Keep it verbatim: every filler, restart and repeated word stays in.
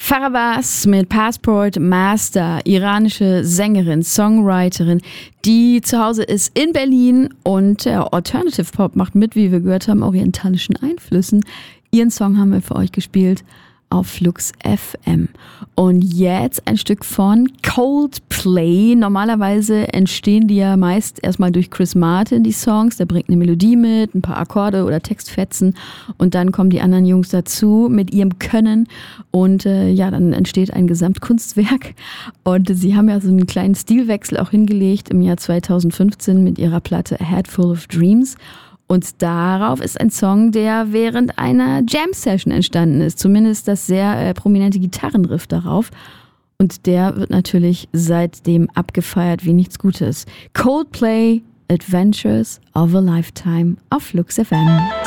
Farah Abbas mit Passport Master, iranische Sängerin, Songwriterin, die zu Hause ist in Berlin und äh, Alternative Pop macht mit, wie wir gehört haben, orientalischen Einflüssen. Ihren Song haben wir für euch gespielt auf Flux F M. Und jetzt ein Stück von Coldplay. Normalerweise entstehen die ja meist erstmal durch Chris Martin, die Songs. Der bringt eine Melodie mit, ein paar Akkorde oder Textfetzen und dann kommen die anderen Jungs dazu mit ihrem Können und äh, ja, dann entsteht ein Gesamtkunstwerk. Und sie haben ja so einen kleinen Stilwechsel auch hingelegt im Jahr zweitausendfünfzehn mit ihrer Platte A Head Full of Dreams. Und darauf ist ein Song, der während einer Jam-Session entstanden ist. Zumindest das sehr äh, prominente Gitarrenriff darauf. Und der wird natürlich seitdem abgefeiert wie nichts Gutes. Coldplay, Adventures of a Lifetime auf Flux F M.